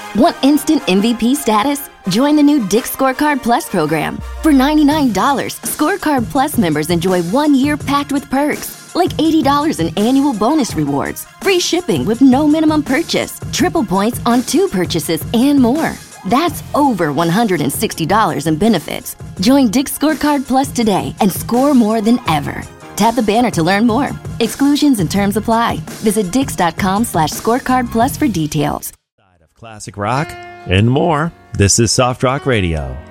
Want instant MVP status? Join the new Dick's Scorecard Plus program. For $99, Scorecard Plus members enjoy 1 year packed with perks, like $80 in annual bonus rewards, free shipping with no minimum purchase, triple points on 2 purchases, and more. That's over $160 in benefits. Join Dick's Scorecard Plus today and score more than ever. Tap the banner to learn more. Exclusions and terms apply. Visit dix.com/scorecard plus for details. Classic rock and more. This is Soft Rock Radio.